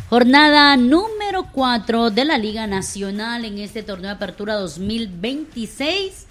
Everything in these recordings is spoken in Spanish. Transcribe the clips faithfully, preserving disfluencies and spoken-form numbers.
Jornada número cuatro de la Liga Nacional en este torneo de apertura dos mil veintiséis.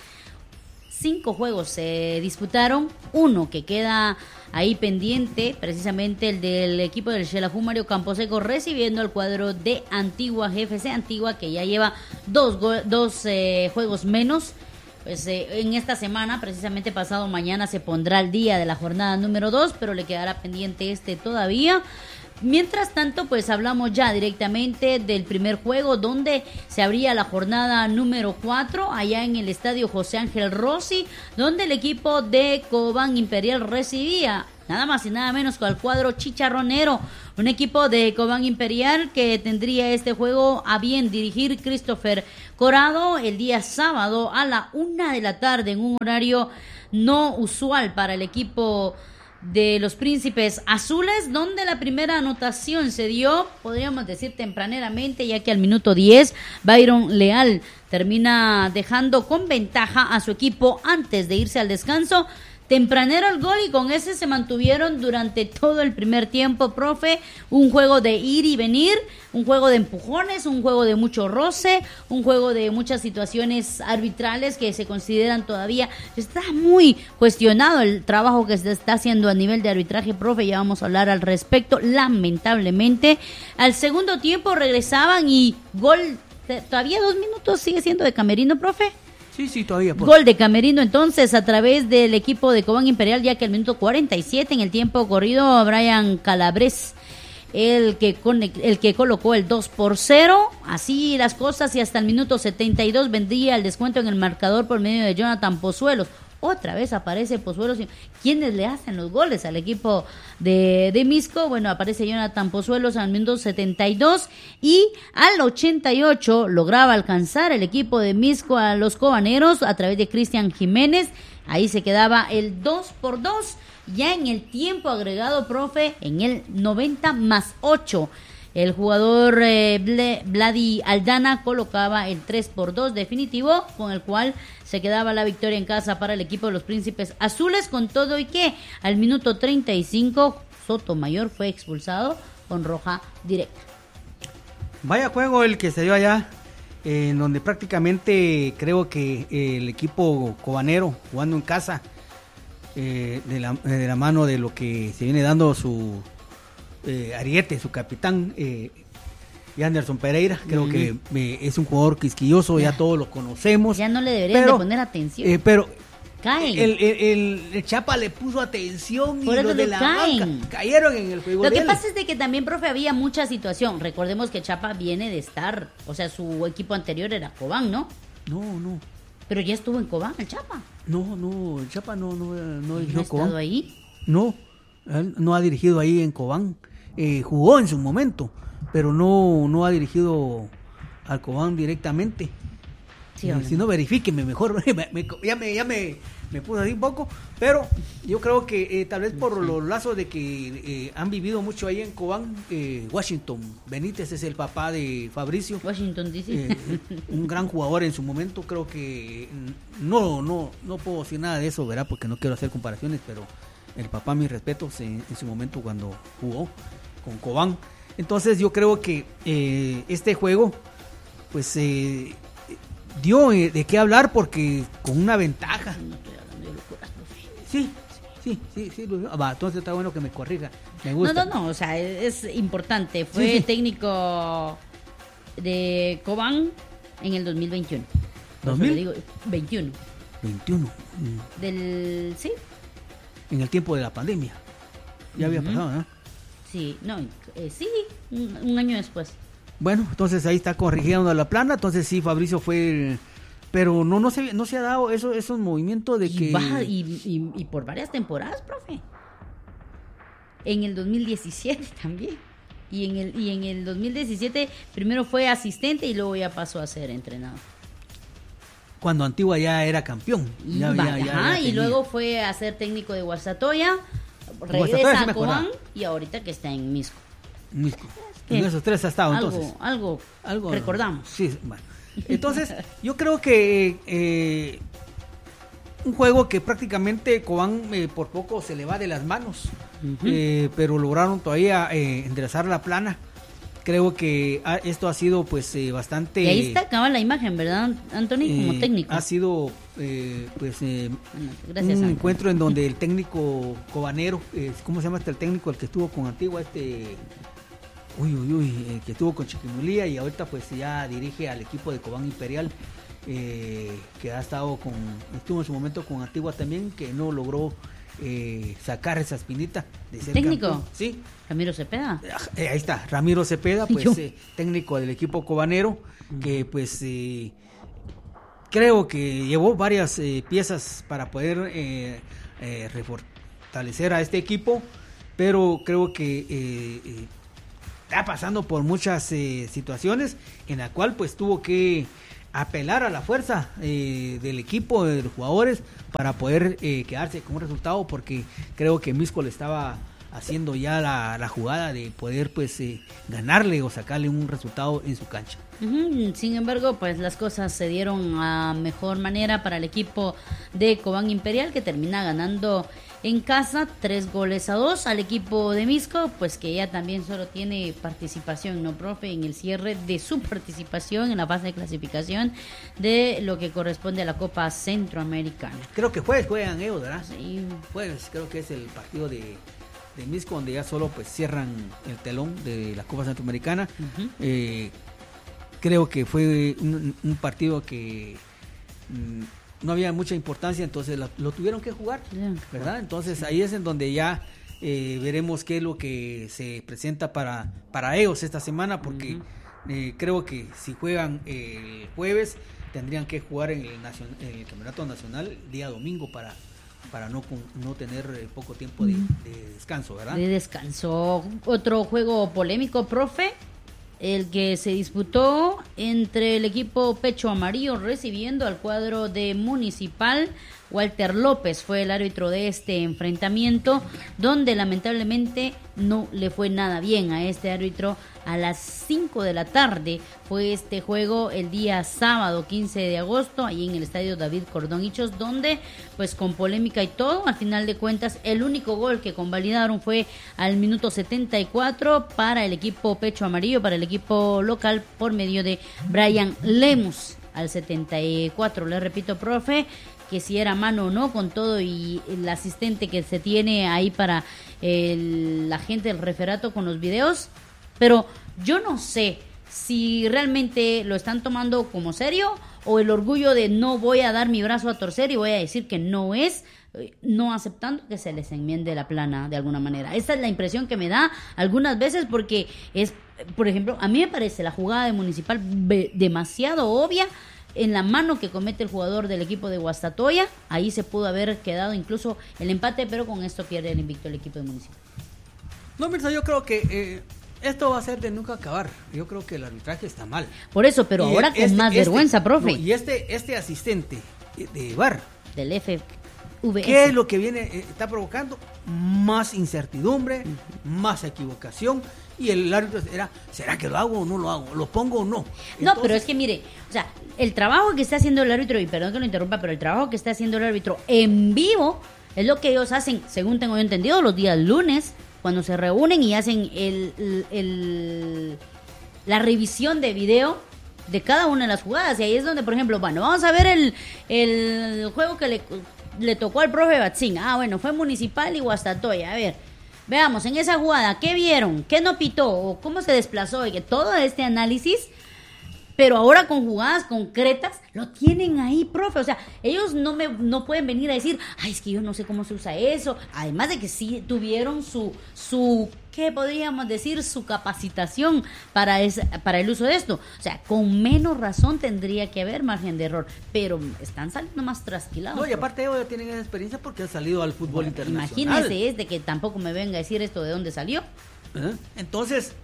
Cinco juegos se disputaron, uno que queda ahí pendiente, precisamente el del equipo del Xelajú Mario Camposeco recibiendo al cuadro de Antigua G F C, Antigua que ya lleva dos, go- dos eh, juegos menos. Pues eh, en esta semana, precisamente pasado mañana, se pondrá el día de la jornada número dos, pero le quedará pendiente este todavía. Mientras tanto, pues hablamos ya directamente del primer juego donde se abría la jornada número cuatro allá en el estadio José Ángel Rossi, donde el equipo de Cobán Imperial recibía nada más y nada menos que al cuadro chicharronero, un equipo de Cobán Imperial que tendría este juego a bien dirigir Christopher Corado el día sábado a la una de la tarde en un horario no usual para el equipo de los Príncipes Azules, donde la primera anotación se dio, podríamos decir tempraneramente, ya que al minuto diez Byron Leal termina dejando con ventaja a su equipo antes de irse al descanso. Tempranero el gol y con ese se mantuvieron durante todo el primer tiempo, profe. Un juego de ir y venir, un juego de empujones, un juego de mucho roce, un juego de muchas situaciones arbitrales que se consideran todavía. Está muy cuestionado el trabajo que se está haciendo a nivel de arbitraje, profe. Ya vamos a hablar al respecto. Lamentablemente, al segundo tiempo regresaban y gol. Todavía dos minutos sigue siendo de camerino, profe. Sí, sí, todavía. Pues. Gol de camerino entonces a través del equipo de Cobán Imperial, ya que al minuto cuarenta y siete en el tiempo corrido, Brian Calabres, el que, con, el que colocó el dos por cero, así las cosas, y hasta el minuto setenta y dos vendría el descuento en el marcador por medio de Jonathan Pozuelos. Otra vez aparece Pozuelos. ¿Quiénes le hacen los goles al equipo de, de Misco? Bueno, aparece Jonathan Pozuelos al minuto setenta y dos y al ochenta y ocho lograba alcanzar el equipo de Misco a los cobaneros a través de Cristian Jiménez. Ahí se quedaba el dos por dos. Ya en el tiempo agregado, profe, en el noventa más ocho. El jugador eh, Ble, Vladi Aldana colocaba el tres por dos definitivo, con el cual se quedaba la victoria en casa para el equipo de los Príncipes Azules, con todo y que al minuto treinta y cinco Sotomayor fue expulsado con roja directa. Vaya juego el que se dio allá, eh, en donde prácticamente creo que eh, el equipo cobanero jugando en casa, eh, de, la, de la mano de lo que se viene dando su... Eh, Ariete, su capitán, eh, y Anderson Pereira, creo mm. que eh, es un jugador quisquilloso, ya. ya todos lo conocemos. Ya no le deberían pero, de poner atención. Eh, pero caen. El, el, el, el Chapa le puso atención Por y los de la caen. banca cayeron en el juego. Lo de que él. pasa es de que también, profe, había mucha situación. Recordemos que Chapa viene de estar, o sea, su equipo anterior era Cobán, ¿no? No, no. Pero ya estuvo en Cobán, el Chapa. No, no, el Chapa no, no, no, ¿No ha estado ahí? No, él no ha dirigido ahí en Cobán. Eh, jugó en su momento, pero no, no ha dirigido al Cobán directamente. Sí, eh, si no, verifíqueme mejor. me, me, ya me, ya me, me puse así un poco, pero yo creo que eh, tal vez por sí. los lazos de que eh, han vivido mucho ahí en Cobán. eh, Washington Benítez es el papá de Fabricio. Washington D C. Eh, un gran jugador en su momento. Creo que no, no, no puedo decir nada de eso, ¿verdad? Porque no quiero hacer comparaciones, pero el papá, mis respetos, en, en su momento cuando jugó con Cobán. Entonces yo creo que eh, este juego pues eh, dio eh, de qué hablar, porque con una ventaja. Sí, sí, sí, sí. Va, entonces está bueno que me corrija. Me gusta. No, no, no, o sea, es, es importante. Fue sí, sí. técnico de Cobán en el dos mil veintiuno. ¿dos mil? Digo, veintiuno. veintiuno. Del, sí. En el tiempo de la pandemia. Ya había uh-huh. pasado, ¿no? Sí, no, eh, sí, un, un año después. Bueno, entonces ahí está corrigiendo la plana. Entonces sí, Fabricio fue el, pero no no se no se ha dado eso esos movimientos de y que baja, y, y, y por varias temporadas, profe. En el dos mil diecisiete también. Y en el y en el dos mil diecisiete primero fue asistente y luego ya pasó a ser entrenador. Cuando Antigua ya era campeón. Y, ya, vaya, ya, ya, ya y luego fue a ser técnico de Guastatoya. Regresa a Cobán y ahorita que está en Misco. Misco. En esos tres ha estado algo, entonces. Algo, algo recordamos. Sí, bueno. Entonces, yo creo que eh, un juego que prácticamente Cobán eh, por poco se le va de las manos, uh-huh. eh, pero lograron todavía eh, enderezar la plana creo que ha, esto ha sido pues eh, bastante... Y ahí está acaba la imagen, ¿verdad, Anthony? Como eh, técnico. Ha sido eh, pues eh, Gracias, un Anthony. encuentro en donde el técnico cobanero, eh, ¿cómo se llama este el técnico? El que estuvo con Antigua, este... Uy, uy, uy, el que estuvo con Chiquimulía y ahorita pues ya dirige al equipo de Cobán Imperial, eh, que ha estado con... Estuvo en su momento con Antigua también, que no logró eh, sacar esa espinita de ser ¿Técnico? campeón. Sí. Ramiro Cepeda. Eh, ahí está, Ramiro Cepeda, pues Yo. eh, técnico del equipo cobanero, que pues eh, creo que llevó varias eh, piezas para poder eh, eh, refortalecer a este equipo, pero creo que eh, eh, está pasando por muchas eh, situaciones en la cual pues tuvo que apelar a la fuerza eh, del equipo, de los jugadores, para poder eh, quedarse con un resultado, porque creo que Misco le estaba haciendo ya la, la jugada de poder pues eh, ganarle o sacarle un resultado en su cancha. Uh-huh. Sin embargo, pues las cosas se dieron a mejor manera para el equipo de Cobán Imperial, que termina ganando en casa tres goles a dos al equipo de Misco, pues que ya también solo tiene participación, ¿no, profe? En el cierre de su participación en la fase de clasificación de lo que corresponde a la Copa Centroamericana. Creo que jueves juegan ellos, ¿verdad? Sí. Jueves, creo que es el partido de, de Misco, donde ya solo pues cierran el telón de la Copa Centroamericana. Uh-huh. Eh, creo que fue un, un partido que... Mm, no había mucha importancia, entonces lo, lo tuvieron que jugar, ¿verdad? Entonces ahí es en donde ya eh, veremos qué es lo que se presenta para, para ellos esta semana, porque uh-huh. eh, creo que si juegan el jueves tendrían que jugar en el, nacion, en el Campeonato Nacional día domingo para, para no, no tener eh, poco tiempo de, de descanso, ¿verdad? De descanso. Otro juego polémico, profe, el que se disputó entre el equipo Pecho Amarillo recibiendo al cuadro de Municipal. Walter López fue el árbitro de este enfrentamiento, donde lamentablemente no le fue nada bien a este árbitro. A las cinco de la tarde fue este juego el día sábado quince de agosto, ahí en el estadio David Cordón Hichos, donde pues con polémica y todo, al final de cuentas el único gol que convalidaron fue al minuto setenta y cuatro para el equipo Pecho Amarillo, para el equipo local, por medio de Brian Lemus al setenta y cuatro. Le repito, profe, que si era mano o no, con todo y el asistente que se tiene ahí para el, la gente del referato con los videos, pero yo no sé si realmente lo están tomando como serio o el orgullo de no voy a dar mi brazo a torcer y voy a decir que no es, no aceptando que se les enmiende la plana de alguna manera. Esta es la impresión que me da algunas veces, porque es, por ejemplo, a mí me parece la jugada de Municipal demasiado obvia en la mano que comete el jugador del equipo de Guastatoya. Ahí se pudo haber quedado incluso el empate, pero con esto pierde el invicto el equipo de Municipal. No, Mirza, yo creo que eh, esto va a ser de nunca acabar. Yo creo que el arbitraje está mal. Por eso, pero y ahora este, con más este, vergüenza, profe. No, y este, este asistente de V A R del F V S, ¿qué es lo que viene, eh, está provocando? Más incertidumbre, uh-huh. más equivocación. Y el árbitro era, ¿será que lo hago o no lo hago? ¿Lo pongo o no? Entonces, no, pero es que mire, o sea, el trabajo que está haciendo el árbitro, y perdón que lo interrumpa, pero el trabajo que está haciendo el árbitro en vivo es lo que ellos hacen, según tengo yo entendido, los días lunes, cuando se reúnen y hacen el, el, el la revisión de video de cada una de las jugadas. Y ahí es donde, por ejemplo, bueno, vamos a ver el, el juego que le, le tocó al profe Batzín. Ah, bueno, fue Municipal y Guastatoya. A ver, veamos, en esa jugada, ¿qué vieron? ¿Qué no pitó? ¿O cómo se desplazó? Y que todo este análisis, pero ahora con jugadas concretas, lo tienen ahí, profe. O sea, ellos no me no pueden venir a decir, ay, es que yo no sé cómo se usa eso. Además de que sí tuvieron su, su ¿qué podríamos decir? Su capacitación para, esa, para el uso de esto. O sea, con menos razón tendría que haber margen de error. Pero están saliendo más trasquilados. No, y aparte ellos ya tienen esa experiencia porque han salido al fútbol bueno, internacional. Imagínese, es de que tampoco me venga a decir esto de dónde salió. ¿Eh? Entonces,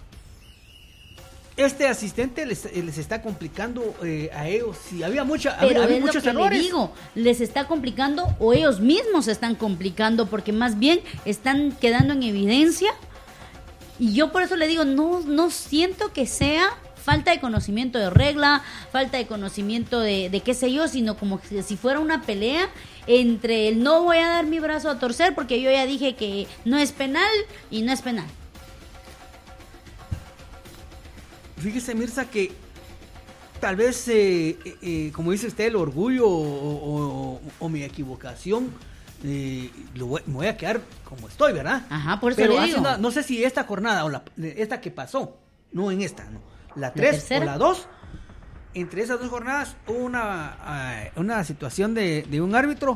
este asistente les, les está complicando eh, a ellos. Si había mucha, Pero había, había es muchos lo que errores. Le digo, les está complicando o ellos mismos se están complicando, porque más bien están quedando en evidencia. Y yo por eso le digo, no, no siento que sea falta de conocimiento de regla, falta de conocimiento de, de qué sé yo, sino como si fuera una pelea entre el no voy a dar mi brazo a torcer porque yo ya dije que no es penal y no es penal. fíjese, Mirza, que tal vez, eh, eh, como dice usted, el orgullo o, o, o mi equivocación, eh, lo voy, me voy a quedar como estoy, ¿verdad? Ajá, por eso Pero le digo. Una, no sé si esta jornada o la, esta que pasó, no en esta, no. La tres o la dos, entre esas dos jornadas hubo una, uh, una situación de, de un árbitro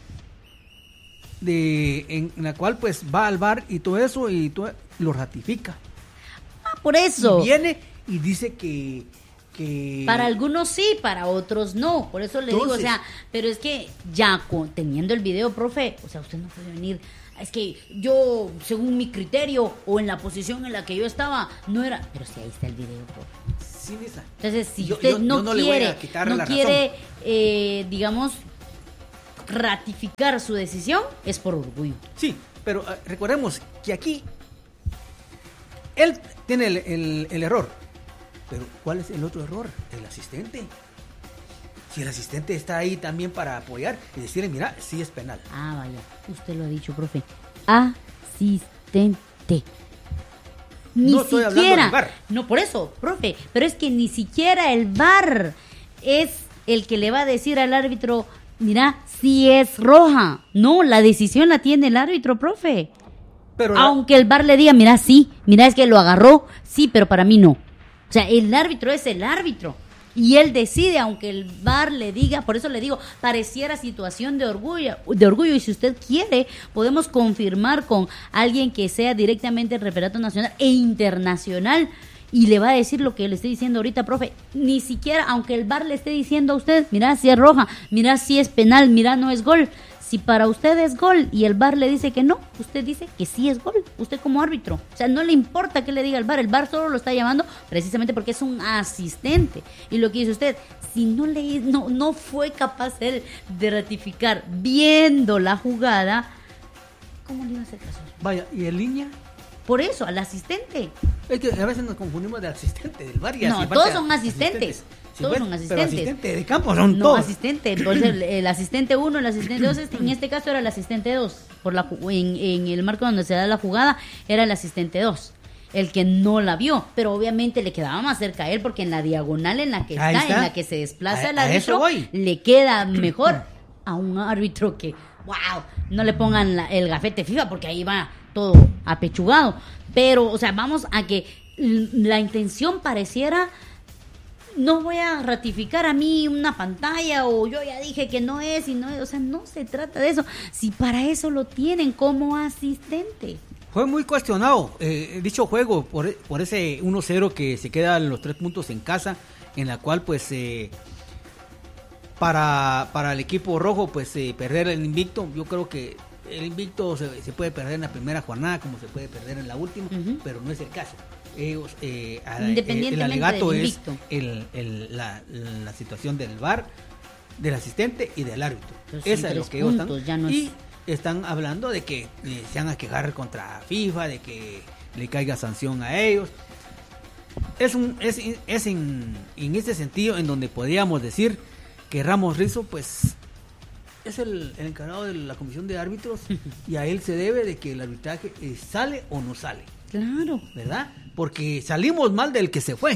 de en, en la cual pues va al V A R y todo eso y todo, lo ratifica. Ah, por eso. Y viene y dice que... que... Para algunos sí, para otros no. Por eso le Entonces, digo, o sea, pero es que ya con, teniendo el video, profe, o sea, usted no puede venir. Es que yo, según mi criterio o en la posición en la que yo estaba, no era. Pero si ahí está el video, profe. Sí, Misa. Entonces, si yo, usted yo, no, yo no quiere, no la quiere, eh, digamos, ratificar su decisión, es por orgullo. Sí, pero uh, recordemos que aquí él tiene el, el, el error. Pero ¿cuál es el otro error? El asistente. Si el asistente está ahí también para apoyar y decirle, mira, sí es penal. Ah, vaya, usted lo ha dicho, profe. Asistente. Ni no estoy siquiera, hablando del V A R. No, por eso, profe, pero es que ni siquiera el V A R es el que le va a decir al árbitro, mira, si es roja. No, la decisión la tiene el árbitro, profe. Pero aunque la... el V A R le diga, mira, sí, mira, es que lo agarró, sí, pero para mí no. O sea, el árbitro es el árbitro y él decide, aunque el V A R le diga. Por eso le digo, pareciera situación de orgullo, de orgullo y si usted quiere, podemos confirmar con alguien que sea directamente el referato nacional e internacional y le va a decir lo que le estoy diciendo ahorita, profe. Ni siquiera, aunque el V A R le esté diciendo a usted, mira, si es roja, mira, si es penal, mira, no es gol. Si para usted es gol y el V A R le dice que no, usted dice que sí es gol, usted como árbitro. O sea, no le importa que le diga el V A R, el V A R solo lo está llamando precisamente porque es un asistente. Y lo que dice usted, si no le no, no fue capaz él de ratificar viendo la jugada, ¿cómo le iba a hacer caso? Vaya, ¿y en línea? Por eso, al asistente. Es que a veces nos confundimos de asistente del V A R. Y no, todos son asistentes. asistentes. Sí, todos bueno, son asistentes. Pero asistente de campo son no, todos. No, asistente. Entonces, el, el asistente uno, el asistente dos, en este caso era el asistente dos. Por la, en, en el marco donde se da la jugada, era el asistente dos. El que no la vio. Pero obviamente le quedaba más cerca a él, porque en la diagonal en la que está, está, en la que se desplaza a, el árbitro, le queda mejor a un árbitro que, wow, no le pongan la, el gafete FIFA, porque ahí va todo apechugado. Pero, o sea, vamos a que la intención pareciera, no voy a ratificar a mí una pantalla o yo ya dije que no es y no es, o sea, no se trata de eso. Si para eso lo tienen como asistente. Fue muy cuestionado eh, dicho juego por, por ese uno cero que se quedan los tres puntos en casa, en la cual pues eh, para, para el equipo rojo pues eh, perder el invicto. Yo creo que el invicto se, se puede perder en la primera jornada como se puede perder en la última, uh-huh. pero no es el caso. Ellos, eh, Independientemente el alegato del es el, el, la, la situación del V A R, del asistente y del árbitro. Entonces, esa es lo que ellos están, ya no y es... están hablando de que eh, se van a quejar contra FIFA, de que le caiga sanción a ellos. Es un es, es en, en ese sentido en donde podríamos decir que Ramos Rizo pues es el, el encargado de la comisión de árbitros y a él se debe de que el arbitraje eh, sale o no sale. Claro. ¿Verdad? Porque salimos mal del que se fue.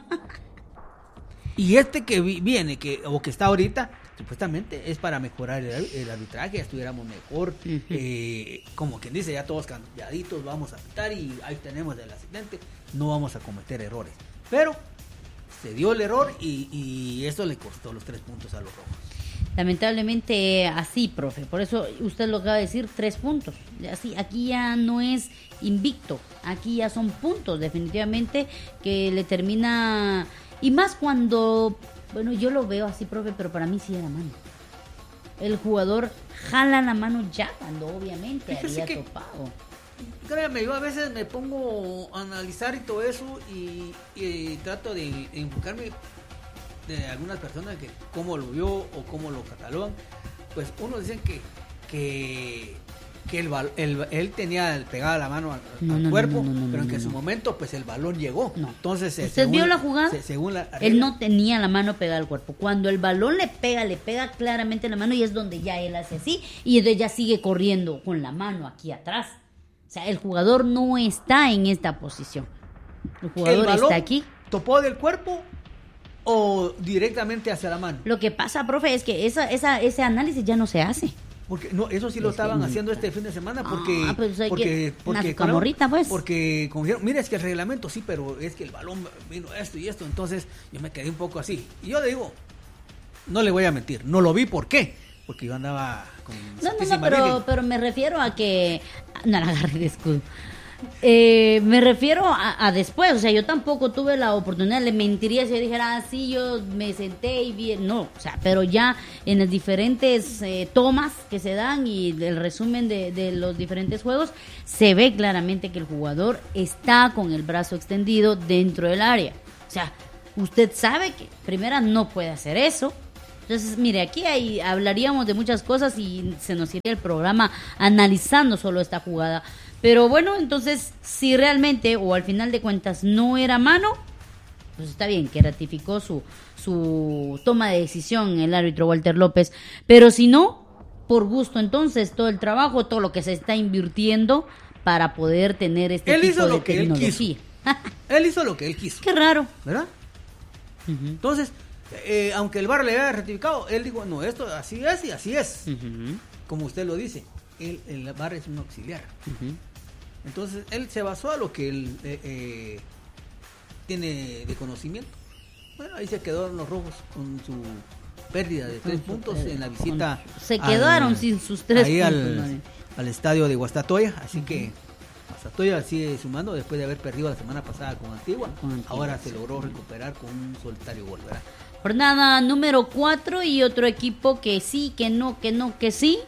Y este que vi, viene, que o que está ahorita, supuestamente es para mejorar el, el arbitraje, ya estuviéramos mejor. Uh-huh. eh, como quien dice, ya todos cambiaditos, vamos a pitar y ahí tenemos el asistente, no vamos a cometer errores. Pero se dio el error y, y eso le costó los tres puntos a los rojos. Lamentablemente así, profe. Por eso usted lo acaba de decir, tres puntos. Así, aquí ya no es invicto. Aquí ya son puntos, definitivamente, que le termina... Y más cuando... Bueno, yo lo veo así, profe, pero para mí sí era mano. El jugador jala la mano ya cuando obviamente Fíjese había que, topado. Créame, yo a veces me pongo a analizar y todo eso y, y trato de enfocarme de algunas personas que cómo lo vio o cómo lo catalogan. Pues unos dicen que que, que el, el él tenía pegada la mano al, no, al no, cuerpo, no, no, no, pero en no, que no. en su momento pues el balón llegó. No. Entonces, ¿usted según, vio la jugada? Se, según la regla, él no tenía la mano pegada al cuerpo. Cuando el balón le pega, le pega claramente la mano y es donde ya él hace así y entonces ya sigue corriendo con la mano aquí atrás. O sea, el jugador no está en esta posición. El jugador el balón, está aquí. ¿Topó del cuerpo o directamente hacia la mano? Lo que pasa, profe, es que esa, esa, ese análisis ya no se hace. Porque no, eso sí lo estaban haciendo este fin de semana porque ah, pues hay porque que, porque una camorrita, pues. porque cogieron, mira, es que el reglamento sí, pero es que el balón vino esto y esto, entonces yo me quedé un poco así. Y yo le digo, no le voy a mentir, no lo vi, ¿por qué? Porque yo andaba con No, no, no, pero, pero me refiero a que no la agarré de escudo. Eh, me refiero a, a después, o sea, yo tampoco tuve la oportunidad, le mentiría si yo dijera, ah, sí, yo me senté y vi, no, o sea, pero ya en las diferentes eh, tomas que se dan y el resumen de, de los diferentes juegos, se ve claramente que el jugador está con el brazo extendido dentro del área, o sea, usted sabe que primera no puede hacer eso. Entonces, mire, aquí hay, hablaríamos de muchas cosas y se nos iría el programa analizando solo esta jugada. Pero bueno, entonces, si realmente o al final de cuentas no era mano, pues está bien que ratificó su, su toma de decisión el árbitro Walter López. Pero si no, por gusto entonces, todo el trabajo, todo lo que se está invirtiendo para poder tener este él tipo hizo de lo que tecnología. Él quiso. Él hizo lo que él quiso. Qué raro. ¿Verdad? Uh-huh. Entonces, eh, aunque el V A R le haya ratificado, él dijo, no, esto así es y así es. Uh-huh. Como usted lo dice, el, el V A R es un auxiliar. Uh-huh. Entonces, él se basó a lo que él eh, eh, tiene de conocimiento. Bueno, ahí se quedaron los rojos con su pérdida de tres puntos en la visita. Se quedaron al, sin sus tres ahí puntos. Al, al estadio de Guastatoya, así uh-huh. que Guastatoya sigue sumando después de haber perdido la semana pasada con Antigua. Con Antigua Ahora sí. se logró recuperar con un solitario gol, ¿verdad? Jornada número cuatro y otro equipo que sí, que no, que no, que sí.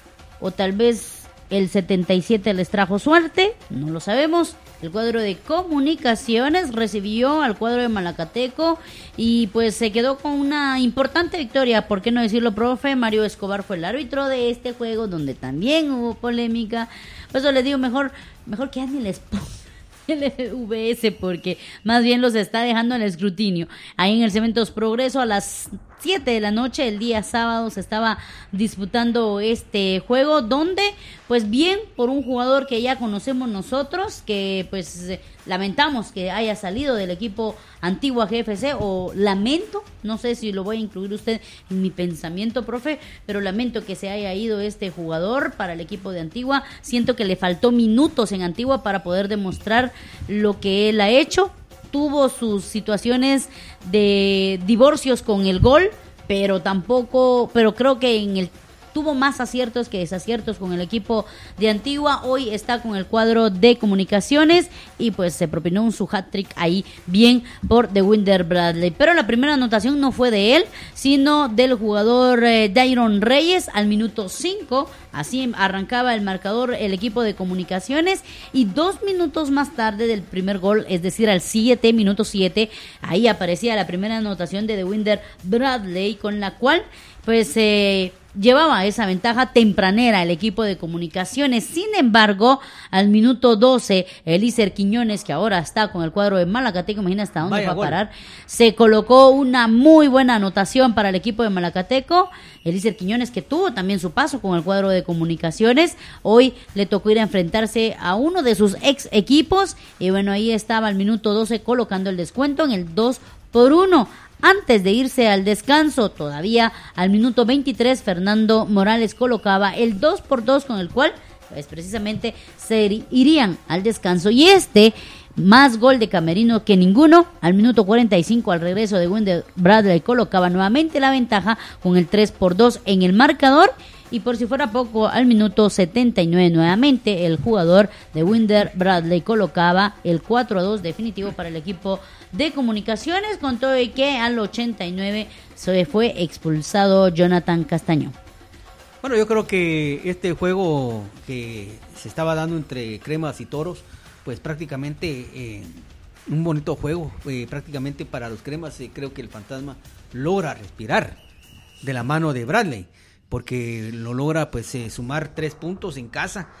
O tal vez el setenta y siete les trajo suerte, no lo sabemos. El cuadro de Comunicaciones recibió al cuadro de Malacateco y pues se quedó con una importante victoria, ¿por qué no decirlo, profe? Mario Escobar fue el árbitro de este juego donde también hubo polémica. Por eso les digo, mejor, mejor que ya ni les pongo el V S porque más bien los está dejando en el escrutinio. Ahí en el Cementos Progreso a las siete de la noche el día sábado se estaba disputando este juego donde pues bien por un jugador que ya conocemos nosotros que pues lamentamos que haya salido del equipo Antigua G F C o lamento, no sé si lo voy a incluir usted en mi pensamiento, profe, pero lamento que se haya ido este jugador para el equipo de Antigua. Siento que le faltó minutos en Antigua para poder demostrar lo que él ha hecho. Tuvo sus situaciones de divorcios con el gol, pero tampoco, pero creo que en el tuvo más aciertos que desaciertos con el equipo de Antigua. Hoy está con el cuadro de Comunicaciones y pues se propinó un su hat-trick ahí bien por Dewinder Bradley. Pero la primera anotación no fue de él, sino del jugador eh, Dairon Reyes al minuto cinco. Así arrancaba el marcador el equipo de Comunicaciones y dos minutos más tarde del primer gol, es decir, al siete, minuto siete, ahí aparecía la primera anotación de Dewinder Bradley, con la cual pues eh, llevaba esa ventaja tempranera el equipo de Comunicaciones. Sin embargo, al minuto doce, Elícer Quiñones, que ahora está con el cuadro de Malacateco, imagina hasta dónde Vaya va a parar, gol. Se colocó una muy buena anotación para el equipo de Malacateco. Elícer Quiñones, que tuvo también su paso con el cuadro de Comunicaciones, hoy le tocó ir a enfrentarse a uno de sus ex equipos, y bueno, ahí estaba al minuto doce colocando el descuento en el dos por uno. Antes de irse al descanso, todavía al minuto veintitrés, Fernando Morales colocaba el dos por dos, con el cual pues precisamente se irían al descanso. Y este, más gol de Camerino que ninguno, al minuto cuarenta y cinco, al regreso de Winder Bradley, colocaba nuevamente la ventaja con el tres por dos en el marcador. Y por si fuera poco, al minuto setenta y nueve nuevamente el jugador de Winder Bradley colocaba el cuatro a dos definitivo para el equipo de Comunicaciones, con todo y que al ochenta y nueve se fue expulsado Jonathan Castañón. Bueno, yo creo que este juego que se estaba dando entre Cremas y Toros, pues prácticamente eh, un bonito juego, eh, prácticamente para los Cremas. Eh, creo que el Fantasma logra respirar de la mano de Bradley, porque lo logra pues eh, sumar tres puntos en casa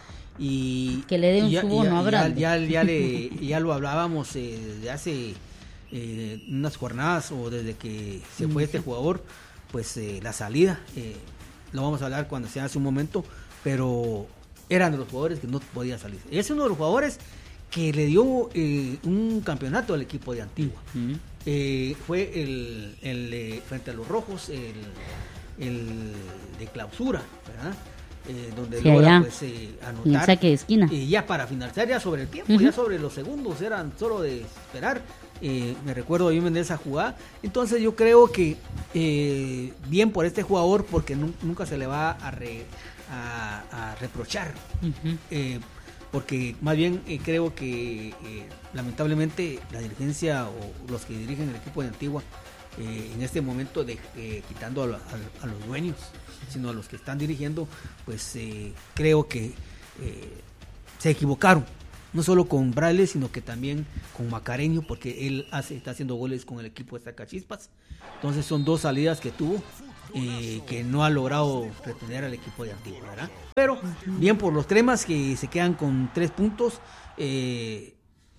y que le dé un subono a Bradley. Ya, ya, ya, le, ya lo hablábamos eh, desde hace eh, unas jornadas o desde que se fue este jugador, pues eh, la salida, eh, lo vamos a hablar cuando sea su momento, pero eran de los jugadores que no podía salir. Es uno de los jugadores que le dio eh, un campeonato al equipo de Antigua. Mm. Eh, fue el, el eh, frente a los Rojos, el, el de clausura, ¿verdad? Eh, donde sí, logra pues, eh, anotar. Y el saque de esquina. Y ya para finalizar, ya sobre el tiempo, uh-huh. ya sobre los segundos, eran solo de esperar. Eh, me recuerdo yo en esa jugada. Entonces yo creo que eh, bien por este jugador, porque nu- nunca se le va a, re, a, a reprochar. Uh-huh. Eh, porque más bien eh, creo que eh, lamentablemente la dirigencia o los que dirigen el equipo de Antigua eh, en este momento de eh, quitando a, a, a los dueños, sino a los que están dirigiendo, pues eh, creo que eh, se equivocaron, no solo con Braille, sino que también con Macareño, porque él hace, está haciendo goles con el equipo de Sacachispas. Entonces son dos salidas que tuvo eh, que no ha logrado retener al equipo de Antigua, ¿verdad? Pero bien por los cremas que se quedan con tres puntos. Eh,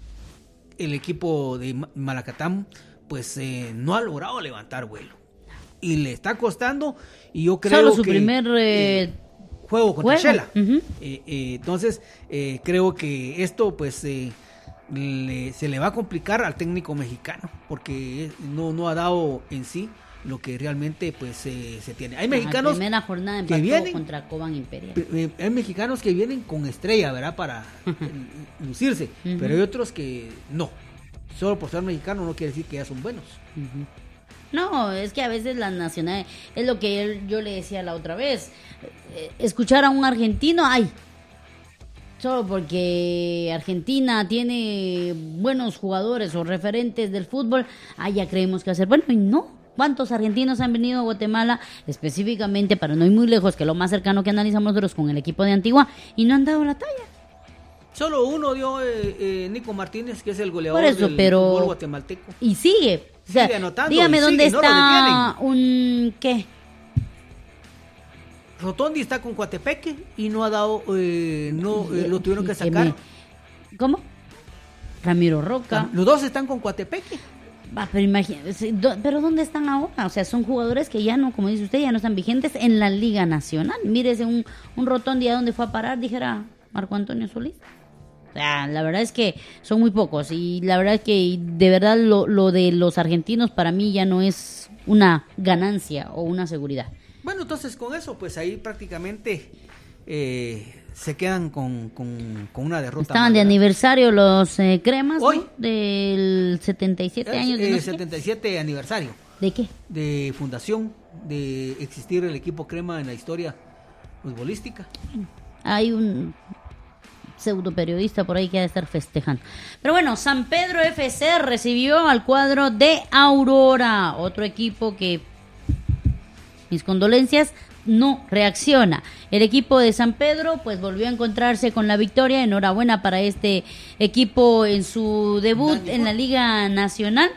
el equipo de Malacatán pues eh, no ha logrado levantar vuelo y le está costando, y yo creo solo su que primer eh, eh, juego contra juego. Shela. Uh-huh. eh, eh, entonces eh, creo que esto pues eh, le, se le va a complicar al técnico mexicano, porque no, no ha dado en sí lo que realmente pues eh, se tiene. Hay mexicanos la primera jornada que vienen contra Cobán Imperial. Eh, hay mexicanos que vienen con estrella, ¿verdad? Para lucirse, uh-huh. pero hay otros que no. Solo por ser mexicano no quiere decir que ya son buenos. Uh-huh. No, es que a veces la nacional, es lo que él, yo le decía la otra vez, eh, escuchar a un argentino, ay, solo porque Argentina tiene buenos jugadores o referentes del fútbol, ay, ya creemos que va a ser bueno, y no. ¿Cuántos argentinos han venido a Guatemala específicamente, para no ir muy lejos, que lo más cercano que analizamos nosotros con el equipo de Antigua, y no han dado la talla? Solo uno dio eh, eh, Nico Martínez, que es el goleador Por eso, del pero... fútbol guatemalteco. Y sigue. O sea, sigue anotando, dígame dónde sigue, está no un... ¿Qué? Rotondi está con Coatepeque y no ha dado... Eh, no eh, lo tuvieron que sacar. Me... ¿Cómo? Ramiro Roca. Los dos están con Coatepeque. Va, pero imagínate, pero ¿dónde están ahora? O sea, son jugadores que ya no, como dice usted, ya no están vigentes en la Liga Nacional. Mírese un, un Rotondi a dónde fue a parar, dijera Marco Antonio Solís. O sea, la verdad es que son muy pocos, y la verdad es que de verdad lo, lo de los argentinos para mí ya no es una ganancia o una seguridad. Bueno, entonces con eso, pues ahí prácticamente eh, se quedan con, con, con una derrota. Estaban de aniversario los eh, cremas, hoy, ¿no? Del setenta y siete años. Eh, de setenta y siete aniversario. ¿De qué? De fundación, de existir el equipo crema en la historia futbolística. Hay un pseudo periodista por ahí que ha de estar festejando. Pero bueno, San Pedro F C recibió al cuadro de Aurora, otro equipo que, mis condolencias, no reacciona. El equipo de San Pedro pues volvió a encontrarse con la victoria. Enhorabuena para este equipo en su debut en la Liga Nacional.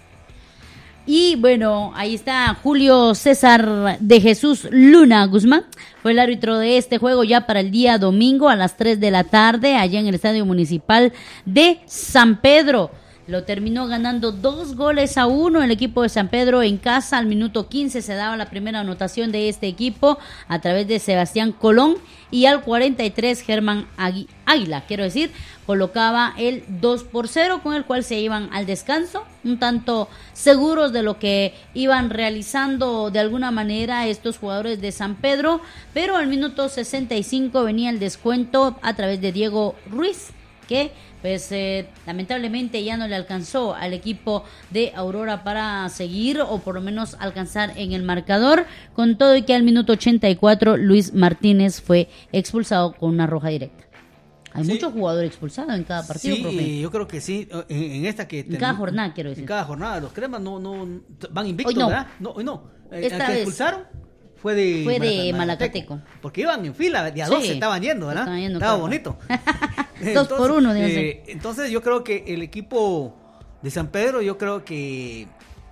Y bueno, ahí está Julio César de Jesús Luna Guzmán, fue el árbitro de este juego ya para el día domingo a las tres de la tarde, allá en el Estadio Municipal de San Pedro. Lo terminó ganando dos goles a uno el equipo de San Pedro en casa. Al minuto quince se daba la primera anotación de este equipo a través de Sebastián Colón, y al cuarenta y tres Germán Agui- Águila, quiero decir, colocaba el dos por cero, con el cual se iban al descanso, un tanto seguros de lo que iban realizando de alguna manera estos jugadores de San Pedro, pero al minuto sesenta y cinco venía el descuento a través de Diego Ruiz, que pues eh, lamentablemente ya no le alcanzó al equipo de Aurora para seguir, o por lo menos alcanzar en el marcador, con todo y que al minuto ochenta y cuatro Luis Martínez fue expulsado con una roja directa. Hay sí. muchos jugadores expulsados en cada partido, sí, profe. Yo creo que sí, en, en esta que... En ten... cada jornada, quiero decir. En cada jornada, los cremas no, no van invictos, hoy no. ¿verdad? No, hoy no. Esta el que vez expulsaron fue de, fue de Malacateco. Porque iban en fila, de a dos sí, se estaban yendo, ¿verdad? Estaban yendo, Estaba claro. bonito. Dos por uno, eh, entonces yo creo que el equipo de San Pedro, yo creo que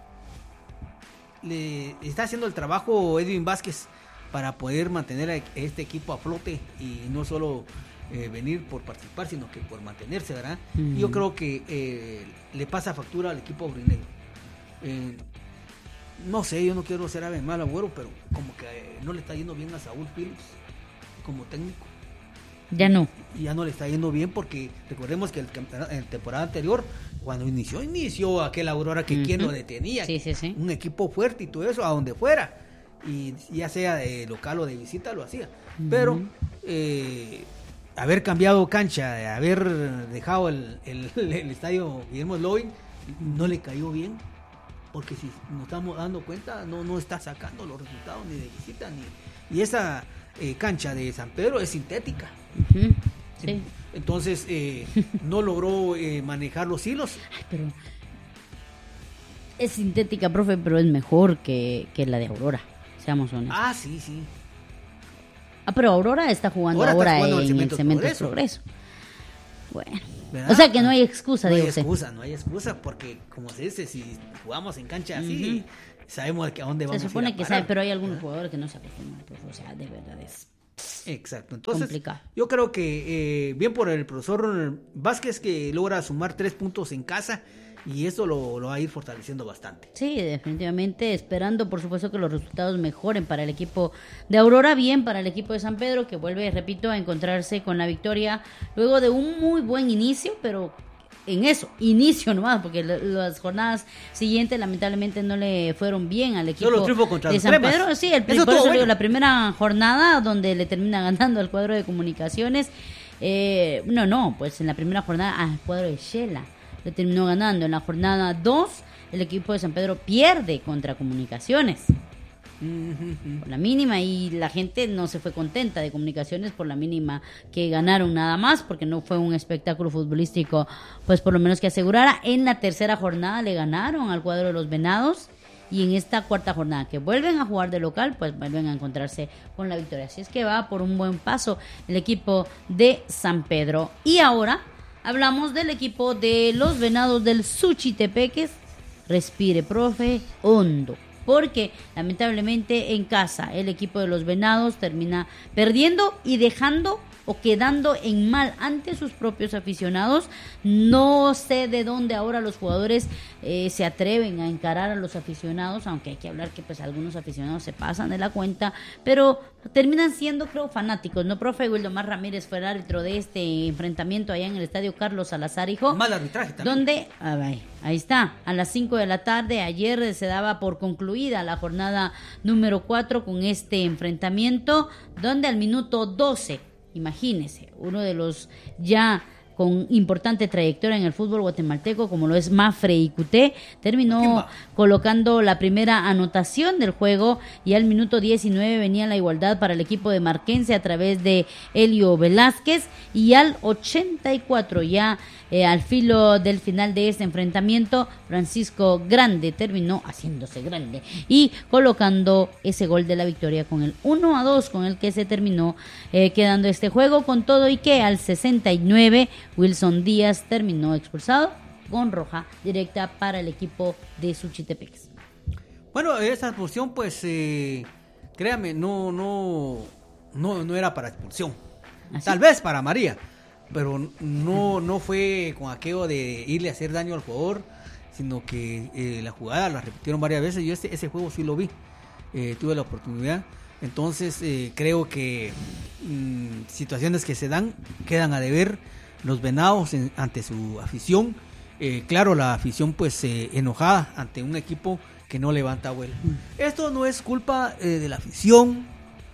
le está haciendo el trabajo Edwin Vázquez para poder mantener a este equipo a flote, y no solo eh, venir por participar, sino que por mantenerse, ¿verdad? Mm. Yo creo que eh, le pasa factura al equipo aurinegro. Eh, no sé, yo no quiero ser ave mal agüero, pero como que eh, no le está yendo bien a Saúl Phillips como técnico. Ya no. Y ya no le está yendo bien porque recordemos que el, en temporada anterior, cuando inició, inició aquel Aurora que uh-huh. quien lo detenía. Sí, sí, sí. Un equipo fuerte y todo eso, a donde fuera. Y ya sea de local o de visita, lo hacía. Uh-huh. Pero eh, haber cambiado cancha, haber dejado el, el, el estadio Guillermo Loin, no le cayó bien. Porque si nos estamos dando cuenta, no, no está sacando los resultados ni de visita ni. Y esa eh, cancha de San Pedro es sintética. Uh-huh. Sí. Entonces eh, no logró eh, manejar los hilos. Ay, pero es sintética, profe, pero es mejor que, que la de Aurora, seamos honestos. Ah, sí, sí. Ah, pero Aurora está jugando ahora, ahora está jugando en el Cementos Progreso. Progreso. Bueno, ¿verdad? O sea que no hay excusa, no digo hay usted. excusa, no hay excusa, porque como se dice, si jugamos en cancha así, uh-huh. sabemos a dónde vamos a ir. Se supone a parar, que sabe, pero hay algunos ¿verdad? Jugadores que no se acostumbran, pues, o sea, de verdad es exacto. Entonces, complicado. Yo creo que eh, bien por el profesor Vázquez, que logra sumar tres puntos en casa, y eso lo, lo va a ir fortaleciendo bastante. Sí, definitivamente, esperando por supuesto que los resultados mejoren para el equipo de Aurora, bien para el equipo de San Pedro, que vuelve, repito, a encontrarse con la victoria luego de un muy buen inicio, pero en eso, inicio nomás, porque las jornadas siguientes lamentablemente no le fueron bien al equipo contra de San Cremas. Pedro. Sí, el primer, bueno. La primera jornada donde le termina ganando al cuadro de Comunicaciones, eh, no, no, pues en la primera jornada al cuadro de Shela le terminó ganando. En la jornada dos, el equipo de San Pedro pierde contra Comunicaciones por la mínima, y la gente no se fue contenta de Comunicaciones por la mínima que ganaron nada más, porque no fue un espectáculo futbolístico, pues por lo menos que asegurara. En la tercera jornada le ganaron al cuadro de los Venados, y en esta cuarta jornada que vuelven a jugar de local, pues vuelven a encontrarse con la victoria. Así es que va por un buen paso el equipo de San Pedro. Y ahora hablamos del equipo de los Venados del Suchitepeques. Respire, profe, hondo, porque lamentablemente en casa el equipo de los Venados termina perdiendo y dejando o quedando en mal ante sus propios aficionados. No sé de dónde ahora los jugadores eh, se atreven a encarar a los aficionados, aunque hay que hablar que pues algunos aficionados se pasan de la cuenta, pero terminan siendo, creo, fanáticos, ¿no, profe? Wildomar Ramírez fue el árbitro de este enfrentamiento allá en el estadio Carlos Salazar, hijo. Mal arbitraje también. Donde, ah, ahí, ahí está, a las cinco de la tarde, ayer se daba por concluida la jornada número cuatro con este enfrentamiento, donde al minuto doce, imagínese, uno de los ya con importante trayectoria en el fútbol guatemalteco, como lo es Mafre Icuté, terminó colocando la primera anotación del juego, y al minuto diecinueve venía la igualdad para el equipo de Marquense a través de Helio Velázquez, y al ochenta y cuatro, ya eh, al filo del final de este enfrentamiento, Francisco Grande terminó haciéndose grande y colocando ese gol de la victoria con el uno a dos, con el que se terminó eh, quedando este juego, con todo y que al sesenta y nueve Wilson Díaz terminó expulsado con roja directa para el equipo de Suchitepeques. Bueno, esa expulsión, pues, eh, créame, no, no, no, no era para expulsión. ¿Así? Tal vez para María, pero no, no fue con aquello de irle a hacer daño al jugador, sino que eh, la jugada la repitieron varias veces. Yo ese, ese juego sí lo vi, eh, tuve la oportunidad. Entonces eh, creo que mmm, situaciones que se dan quedan a deber los Venados en, ante su afición. Eh, claro, la afición pues eh, enojada ante un equipo que no levanta vuelo. Mm. Esto no es culpa eh, de la afición.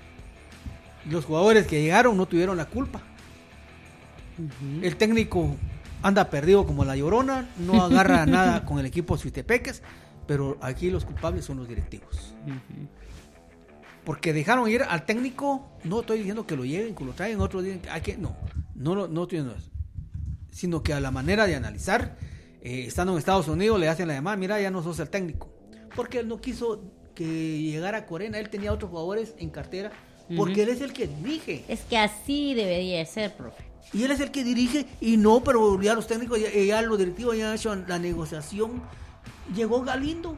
Los jugadores que llegaron no tuvieron la culpa. Uh-huh. El técnico anda perdido como la Llorona, no agarra nada con el equipo Suchitepeques, pero aquí los culpables son los directivos. Uh-huh. Porque dejaron ir al técnico. No estoy diciendo que lo lleven, que lo traigan, otros dicen que hay que, no, no, no, no estoy diciendo eso, sino que a la manera de analizar, eh, estando en Estados Unidos, le hacen la llamada, mira, ya no sos el técnico, porque él no quiso que llegara a Corena, él tenía otros jugadores en cartera, porque uh-huh. él es el que dirige. Es que así debería ser, profe. Y él es el que dirige, y no, pero ya los técnicos, ya, ya los directivos ya han hecho la negociación. Llegó Galindo.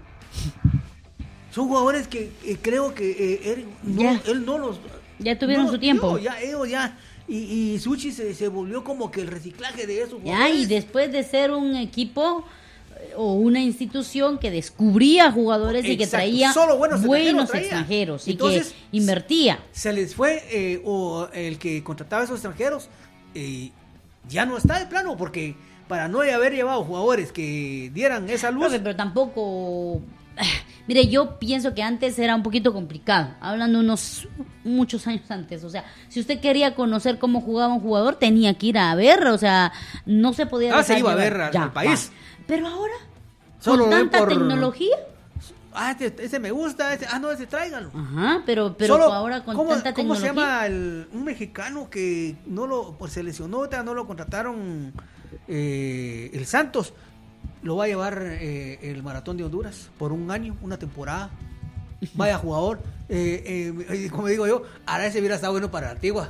Son jugadores que eh, creo que eh, él, no, él no los... Ya tuvieron no, su tiempo. No, ya, ellos ya... Y, y Suchi se, se volvió como que el reciclaje de esos jugadores. Ya, y después de ser un equipo o una institución que descubría jugadores Exacto. y que traía Solo buenos, buenos extranjeros, extranjeros y Entonces, que invertía. Se les fue, eh, o el que contrataba a esos extranjeros, eh, ya no está de plano, porque para no haber llevado jugadores que dieran esa luz. Profe, pero tampoco... Mire, yo pienso que antes era un poquito complicado, hablando unos muchos años antes, o sea, si usted quería conocer cómo jugaba un jugador, tenía que ir a ver, o sea, no se podía... Ah, se iba llevar. a ver al, ya, al país. Va. Pero ahora, Solo con tanta por... tecnología... Ah, este, ese me gusta, ese, ah, no, ese tráigalo. Ajá, pero, pero Solo, ahora con ¿cómo, tanta ¿cómo tecnología... ¿Cómo se llama el, un mexicano que no lo pues, se lesionó, no lo contrataron eh, el Santos? Lo va a llevar eh, el Maratón de Honduras por un año, una temporada. Vaya jugador. Eh, eh, como digo yo, ahora ese hubiera estado bueno para la Antigua.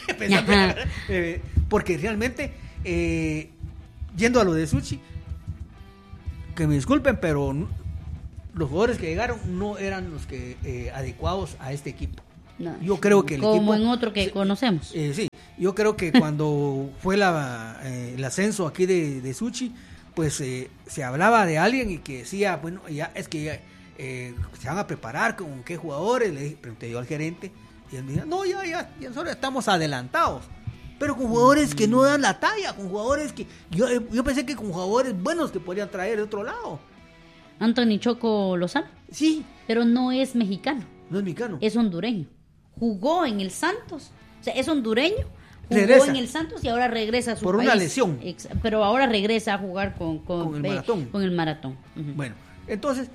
eh, porque realmente, eh, yendo a lo de Suchi, que me disculpen, pero los jugadores que llegaron no eran los que eh, adecuados a este equipo. No, yo creo que el como equipo, en otro que conocemos. Eh, sí, yo creo que cuando fue la, eh, el ascenso aquí de, de Suchi, pues eh, se hablaba de alguien y que decía, bueno, ya es que ya, eh, se van a preparar con qué jugadores, le pregunté yo al gerente, y él me dijo, no, ya, ya, ya nosotros estamos adelantados, pero con jugadores que no dan la talla, con jugadores que, yo, yo pensé que con jugadores buenos que podrían traer de otro lado. Anthony Choco Lozano. Sí. Pero no es mexicano. No es mexicano. Es hondureño. Jugó en el Santos, o sea, es hondureño. Jugó regresa. en el Santos y ahora regresa a su Por país. Una lesión. Ex- pero ahora regresa a jugar con, con, con el eh, maratón. Con el maratón. Uh-huh. Bueno, entonces,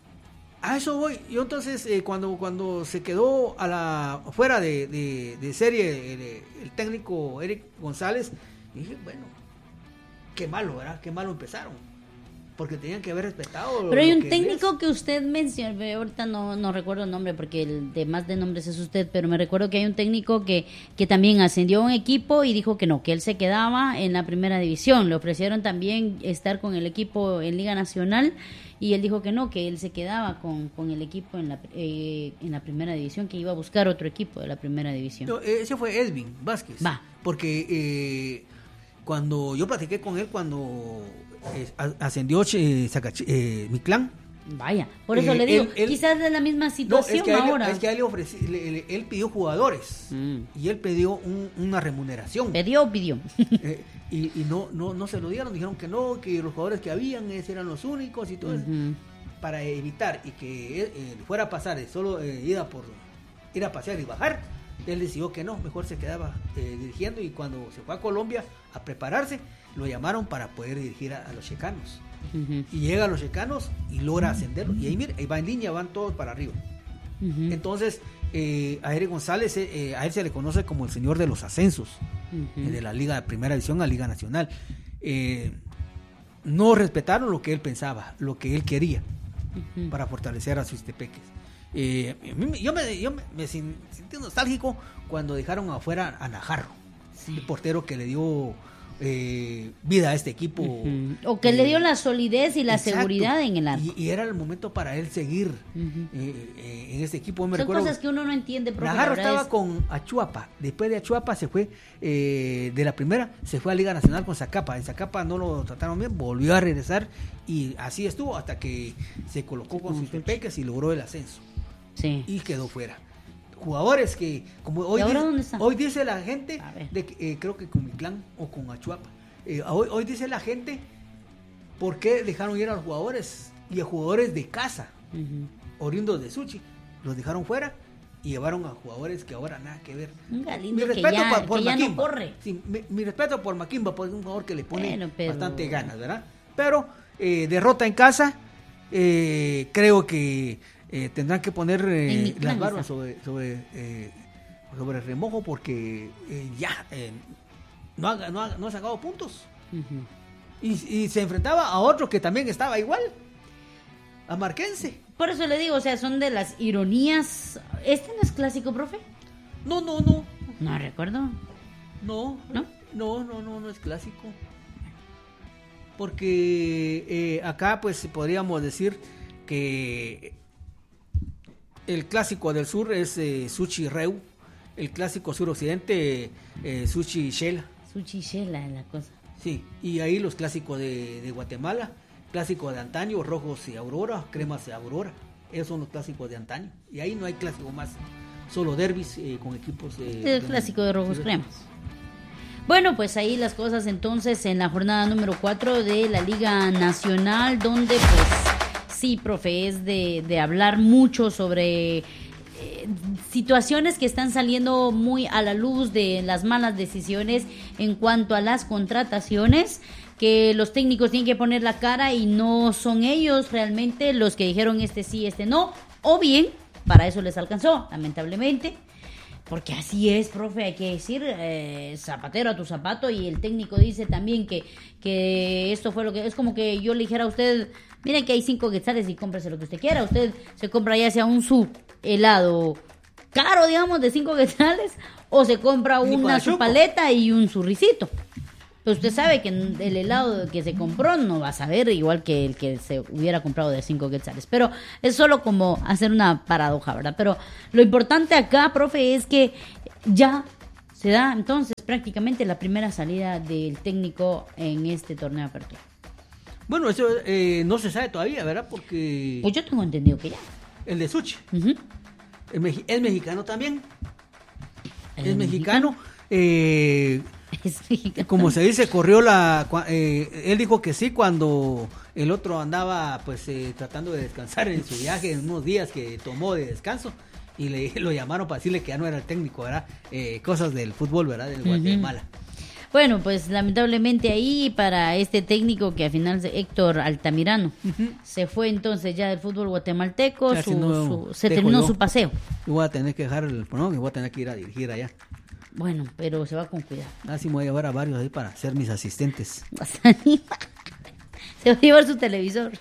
a eso voy. Yo entonces, eh, cuando cuando se quedó a la fuera de, de, de serie el, el técnico Eric González, dije, bueno, qué malo, ¿verdad? Qué malo empezaron. Porque tenían que haber respetado. Pero hay un que técnico es. que usted mencionó, ahorita no, no recuerdo el nombre porque el de más de nombres es usted, pero me recuerdo que hay un técnico que, que también ascendió a un equipo y dijo que no, que él se quedaba en la primera división. Le ofrecieron también estar con el equipo en Liga Nacional y él dijo que no, que él se quedaba con, con el equipo en la, eh, en la primera división, que iba a buscar otro equipo de la primera división. No, ese fue Edwin Vázquez. Va. Porque eh, cuando yo platiqué con él, cuando eh, ascendió eh, Zacachi, eh, mi clan. Vaya, por eso eh, le digo, él, él, quizás de la misma situación no, es que ahora. Él, es que a él le ofrecí, le, le, él pidió jugadores mm. y él pidió un, una remuneración. ¿Pidió o pidió? eh, y y no, no, no se lo dieron, dijeron que no, que los jugadores que habían esos eran los únicos y todo uh-huh. eso. Para evitar y que eh, fuera a pasar de solo eh, ir, a por, ir a pasear y bajar, él decidió que no, mejor se quedaba eh, dirigiendo y cuando se fue a Colombia a prepararse, lo llamaron para poder dirigir a, a los checanos. Uh-huh. Y llega a los checanos y logra ascenderlo. Y ahí, mire, ahí va en línea, van todos para arriba. Uh-huh. Entonces, eh, a Eric González, eh, a él se le conoce como el señor de los ascensos, uh-huh. eh, de la Liga de Primera División a Liga Nacional. Eh, no respetaron lo que él pensaba, lo que él quería, uh-huh. para fortalecer a sus tepeques. Eh, yo me, yo me, me sentí nostálgico cuando dejaron afuera a Najarro, sí. el portero que le dio eh, vida a este equipo. Uh-huh. O que eh, le dio la solidez y la exacto. seguridad en el arco. Y, y era el momento para él seguir uh-huh. eh, eh, en este equipo. Me Son recuerdo, cosas que uno no entiende. Najarro estaba es... con Achuapa. Después de Achuapa se fue, eh, de la primera, se fue a Liga Nacional con Zacapa. En Zacapa no lo trataron bien, volvió a regresar y así estuvo hasta que se colocó con sus tepeques y logró el ascenso. Sí. Y quedó fuera. Jugadores que, como hoy, dice, hoy dice la gente, de, eh, creo que con mi clan o con Achuapa, eh, hoy, hoy dice la gente, ¿por qué dejaron ir a los jugadores? Y a jugadores de casa, uh-huh. oriundos de Suchi, los dejaron fuera y llevaron a jugadores que ahora nada que ver. Un mi respeto que ya, por, por que ya no corre. Sí, mi, mi respeto por Maquimba, porque es un jugador que le pone bueno, pero... bastante ganas, ¿verdad? Pero eh, derrota en casa, eh, creo que Eh, tendrán que poner eh, las barbas sobre sobre, eh, sobre el remojo porque eh, ya eh, no, ha, no, ha, no ha sacado puntos uh-huh. y, y se enfrentaba a otro que también estaba igual, a Marquense. Por eso le digo, o sea, son de las ironías. ¿Este no es clásico, profe? No, no, no. No recuerdo. No, no, no, no, no, no es clásico. Porque eh, acá pues podríamos decir que el clásico del sur es eh, Suchi Reu, el clásico suroccidente eh, Suchi Shela. Suchi Shela es la cosa. Sí, y ahí los clásicos de, de Guatemala clásico de antaño, Rojos y Aurora, Cremas y Aurora. Esos son los clásicos de antaño. Y ahí no hay clásico más, solo derbis eh, con equipos. Eh, el clásico de Rojos Cremas. Bueno, pues ahí las cosas entonces en la jornada número cuatro de la Liga Nacional, donde pues sí, profe, es de, de hablar mucho sobre eh, situaciones que están saliendo muy a la luz de las malas decisiones en cuanto a las contrataciones, que los técnicos tienen que poner la cara y no son ellos realmente los que dijeron este sí, este no, o bien para eso les alcanzó, lamentablemente. Porque así es, profe, hay que decir eh, zapatero a tu zapato, y el técnico dice también que, que esto fue lo que... Es como que yo le dijera a usted, miren que hay cinco quetzales y cómprese lo que usted quiera. Usted se compra ya sea un su helado caro, digamos, de cinco quetzales, o se compra una su paleta y un surricito. Pero usted sabe que el helado que se compró no va a saber igual que el que se hubiera comprado de cinco quetzales. Pero es solo como hacer una paradoja, ¿verdad? Pero lo importante acá, profe, es que ya se da entonces prácticamente la primera salida del técnico en este torneo de apertura. Bueno, eso eh, no se sabe todavía, ¿verdad? Porque... Pues yo tengo entendido que ya. El de Suchi. Uh-huh. Es, me- es mexicano también. ¿El Es mexicano. mexicano? Eh... Es mexicano. Como se dice, corrió la... Eh, él dijo que sí cuando el otro andaba pues eh, tratando de descansar en su viaje, en unos días que tomó de descanso, y le lo llamaron para decirle que ya no era el técnico, ¿verdad? Eh, cosas del fútbol, ¿verdad? Del Guatemala. Uh-huh. Bueno, pues lamentablemente ahí para este técnico que al final Héctor Altamirano uh-huh. se fue entonces ya del fútbol guatemalteco, su, no su, se terminó yo. su paseo. Yo voy a tener que dejar el... No, voy a tener que ir a dirigir allá. Bueno, pero se va con cuidado. Así me voy a llevar a varios ahí para ser mis asistentes. Se va a llevar su televisor.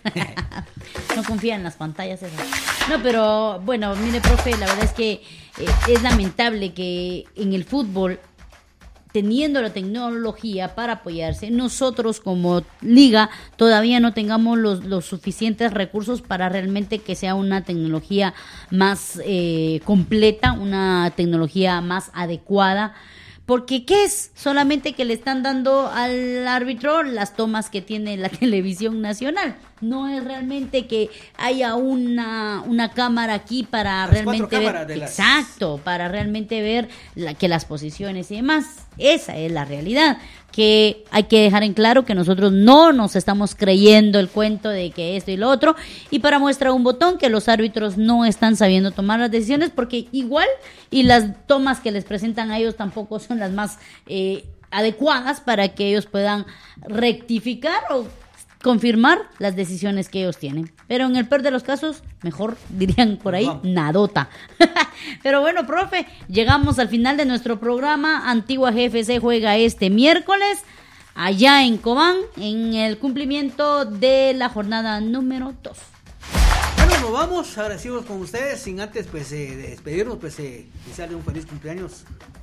No confía en las pantallas esas. No, pero bueno, mire, profe, la verdad es que eh, es lamentable que en el fútbol, teniendo la tecnología para apoyarse, nosotros como liga todavía no tengamos los, los suficientes recursos para realmente que sea una tecnología más eh, completa, una tecnología más adecuada. Porque ¿qué es? Solamente que le están dando al árbitro las tomas que tiene la televisión nacional. No es realmente que haya una, una cámara aquí para las realmente ver. De las... Exacto, para realmente ver la, que las posiciones y demás. Esa es la realidad. Que hay que dejar en claro que nosotros no nos estamos creyendo el cuento de que esto y lo otro. Y para muestra un botón que los árbitros no están sabiendo tomar las decisiones, porque igual y las tomas que les presentan a ellos tampoco son las más eh, adecuadas para que ellos puedan rectificar o confirmar las decisiones que ellos tienen. Pero en el peor de los casos, mejor dirían por ahí, nadota. Pero bueno, profe, llegamos al final de nuestro programa. Antigua G F C juega este miércoles allá en Cobán en el cumplimiento de la jornada número dos. Bueno, nos vamos, agradecidos con ustedes, sin antes pues eh, de despedirnos, pues eh, desearle un feliz cumpleaños.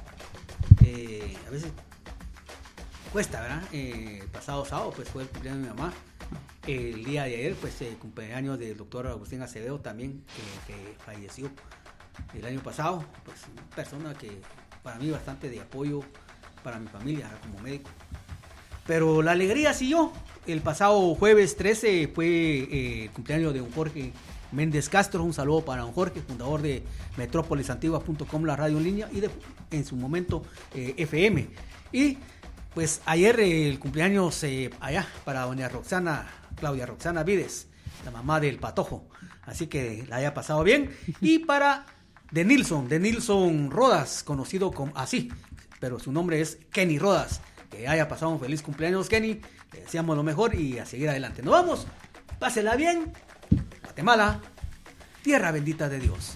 Eh, a veces cuesta, ¿verdad? Eh, pasado sábado pues fue el cumpleaños de mi mamá. El día de ayer pues el cumpleaños del doctor Agustín Acevedo también, que, que falleció el año pasado. Pues una persona que para mí bastante de apoyo para mi familia como médico. Pero la alegría siguió. El pasado jueves trece fue eh, el cumpleaños de don Jorge Méndez Castro. Un saludo para don Jorge, fundador de metrópolis antigua punto com, la radio en línea, y de, en su momento eh, F M. Y pues ayer eh, el cumpleaños eh, allá para doña Roxana, Claudia Roxana Vides, la mamá del Patojo. Así que la haya pasado bien. Y para de Nilson, de Nilson Rodas, conocido como así, pero su nombre es Kenny Rodas. Que haya pasado un feliz cumpleaños, Kenny. Le deseamos lo mejor y a seguir adelante. Nos vamos. Pásela bien. Guatemala, tierra bendita de Dios.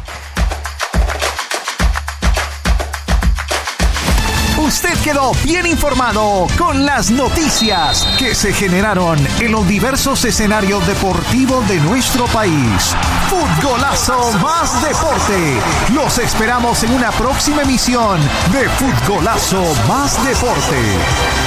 Usted quedó bien informado con las noticias que se generaron en los diversos escenarios deportivos de nuestro país. Futgolazo más deporte. Los esperamos en una próxima emisión de Futgolazo más deporte.